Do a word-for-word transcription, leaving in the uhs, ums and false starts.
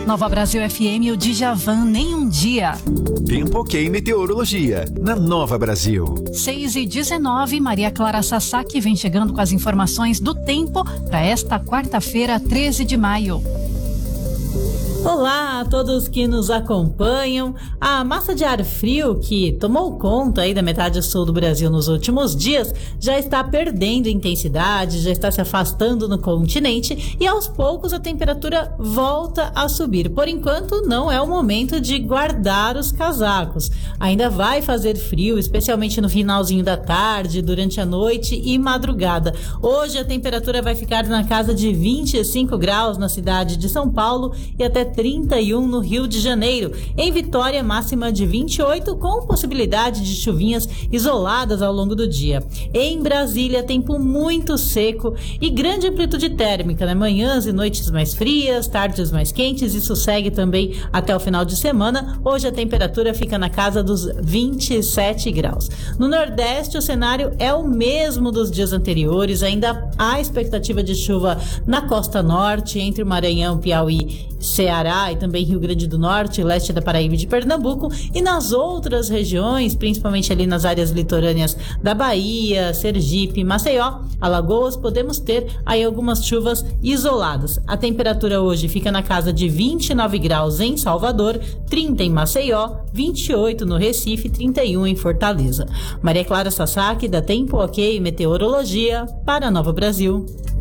Nova Brasil F M, o Djavan, nem um dia. Tempo ok, meteorologia, na Nova Brasil. seis e dezenove, Maria Clara Sasaki vem chegando com as informações do tempo para esta quarta-feira, treze de maio. Olá a todos que nos acompanham. A massa de ar frio que tomou conta aí da metade sul do Brasil nos últimos dias já está perdendo intensidade, já está se afastando no continente e aos poucos a temperatura volta a subir. Por enquanto não é o momento de guardar os casacos. Ainda vai fazer frio, especialmente no finalzinho da tarde, durante a noite e madrugada. Hoje a temperatura vai ficar na casa de vinte e cinco graus na cidade de São Paulo e até trinta e um no Rio de Janeiro. Em Vitória, máxima de vinte e oito, com possibilidade de chuvinhas isoladas ao longo do dia. Em Brasília, tempo muito seco e grande amplitude térmica, né? Manhãs e noites mais frias, tardes mais quentes, isso segue também até o final de semana. Hoje a temperatura fica na casa dos vinte e sete graus. No Nordeste, o cenário é o mesmo dos dias anteriores, ainda há expectativa de chuva na costa norte, entre o Maranhão, Piauí, Ceará e também Rio Grande do Norte, leste da Paraíba e de Pernambuco, e nas outras regiões, principalmente ali nas áreas litorâneas da Bahia, Sergipe, Maceió, Alagoas, podemos ter aí algumas chuvas isoladas. A temperatura hoje fica na casa de vinte e nove graus em Salvador, trinta em Maceió, vinte e oito no Recife, trinta e um em Fortaleza. Maria Clara Sasaki, da Tempo Ok Meteorologia, para Nova Brasil.